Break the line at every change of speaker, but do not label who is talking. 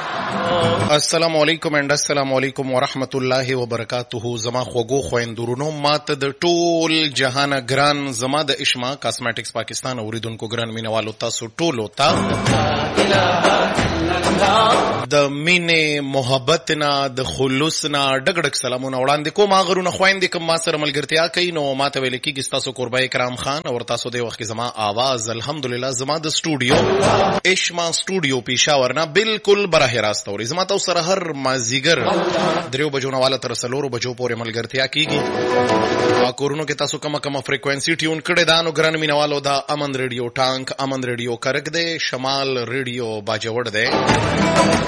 السلام علیکم اند السلام علیکم ورحمت الله وبرکاتہ. زما خوږو خويندورونو ماته د ټول جهان ګران زما د اشما کاسمیټکس پاکستان اوریدونکو ګران مینوالو تاسو ټولو ته د مینې محبت نه د خلوص نه ډګډګ سلامونه وړاندې کوم. غرونه خويندې کوم ما سره ملګرتیا کوي نو ماته ویل کېږي تاسو قربای کرام خان او تاسو د وخت زما आवाज الحمدلله زما د سټوډیو اشما سټوډیو پېښور نه بالکل براه راست اوري. زما تاسو سره هر مازیګر 3 بجو نه والا تر 4 بجو پورې ملګرتیا کیږي. کورونو کې تاسو کومه فریکوئنسي ټیون کړی دا نو ګران مینوالو دا امن ریډیو ټانک امن ریډیو کرک دی شمال ریډیو باجوړ دی